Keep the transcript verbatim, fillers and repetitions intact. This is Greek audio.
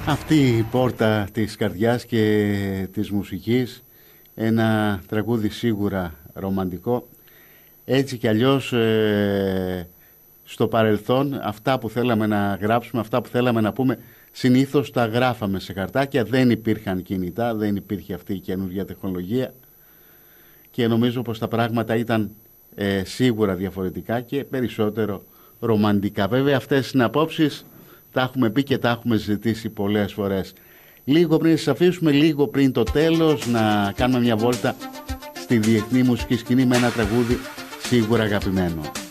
Αυτή η πόρτα της καρδιάς και της μουσικής, ένα τραγούδι σίγουρα ρομαντικό. Έτσι κι αλλιώς ε, στο παρελθόν αυτά που θέλαμε να γράψουμε, αυτά που θέλαμε να πούμε, συνήθως τα γράφαμε σε χαρτάκια, δεν υπήρχαν κινητά, δεν υπήρχε αυτή η καινούργια τεχνολογία και νομίζω πως τα πράγματα ήταν ε, σίγουρα διαφορετικά και περισσότερο ρομαντικά. Βέβαια αυτές είναι απόψεις, τα έχουμε πει και τα έχουμε ζητήσει πολλές φορές. Λίγο πριν σας αφήσουμε, λίγο πριν το τέλος, να κάνουμε μια βόλτα στη διεθνή μουσική σκηνή με ένα τραγούδι σίγουρα αγαπημένο.